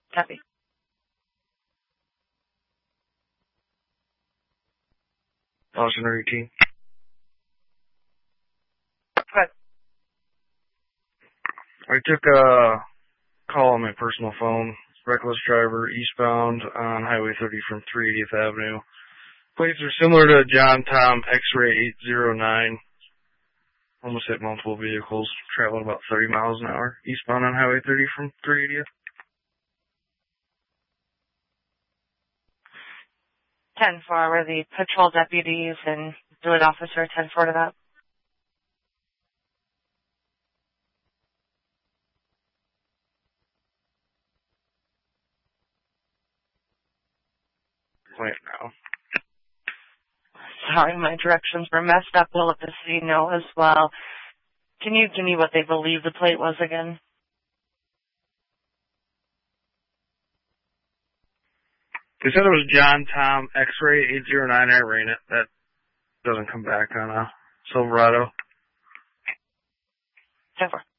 Copy. Austin 18. Good. I took a call on my personal phone. Reckless driver eastbound on Highway 30 from 380th Avenue. Plates are similar to John Tom X-Ray 809. Almost hit multiple vehicles, traveling about 30 miles an hour eastbound on Highway 30 from 380th. 10-4 were the patrol deputies and fluid officer 10-4 to that. Plant now. Sorry, my directions were messed up. We'll let the city know as well. Can you give me what they believe the plate was again? They said it was John Tom X-Ray 809. I ran it. That doesn't come back on a Silverado. 10-4.